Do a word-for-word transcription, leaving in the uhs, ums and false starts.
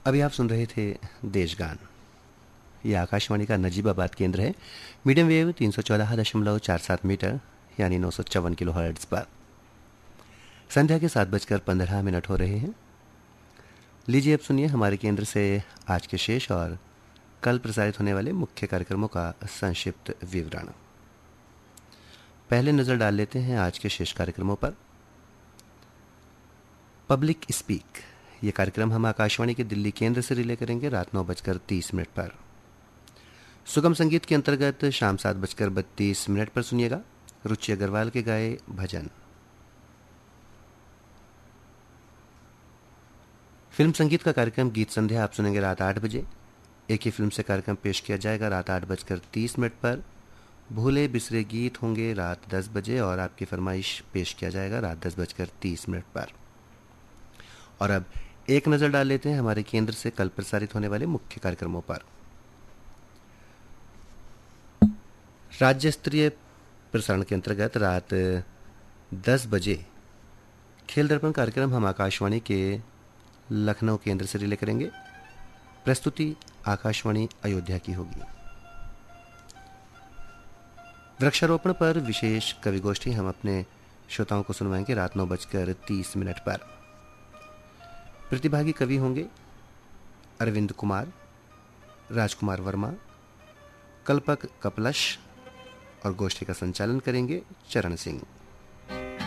अभी आप सुन रहे थे देशगान। यह आकाशवाणी का नजीबाबाद केंद्र है। मीडियम वेव तीन सौ चौदह दशमलव चार सात मीटर यानी नौ सौ चौवन किलो हर्ट्ज पर संध्या के सात बजकर पंद्रह मिनट हो रहे हैं। लीजिए अब सुनिए हमारे केंद्र से आज के शेष और कल प्रसारित होने वाले मुख्य कार्यक्रमों का संक्षिप्त विवरण। पहले नजर डाल लेते हैं आज के शेष कार्यक्रमों पर। पब्लिक स्पीक ये कार्यक्रम हम आकाशवाणी के दिल्ली केंद्र से रिले करेंगे रात नौ बजकर तीस मिनट पर। सुगम संगीत के अंतर्गत शाम सात बजकर बत्तीस मिनट पर सुनिएगा रुचि अग्रवाल के गाए भजन। फिल्म संगीत का कार्यक्रम गीत संध्या आप सुनेंगे रात आठ बजे। एक ही फिल्म से कार्यक्रम पेश किया जाएगा रात आठ बजकर तीस मिनट पर। भूले बिसरे गीत होंगे रात दस बजे और आपकी फरमाइश पेश किया जाएगा रात दस बजकर तीस मिनट पर। और अब एक नजर डाल लेते हैं हमारे केंद्र से कल प्रसारित होने वाले मुख्य कार्यक्रमों पर। राज्य स्तरीय प्रसारण के अंतर्गत रात दस बजे खेल दर्पण कार्यक्रम हम आकाशवाणी के लखनऊ केंद्र से रिले करेंगे। प्रस्तुति आकाशवाणी अयोध्या की होगी। वृक्षारोपण पर विशेष कवि गोष्ठी हम अपने श्रोताओं को सुनवाएंगे रात नौ बजकर तीस मिनट पर। प्रतिभागी कवि होंगे अरविंद कुमार, राजकुमार वर्मा, कल्पक कपलश और गोष्ठी का संचालन करेंगे चरण सिंह।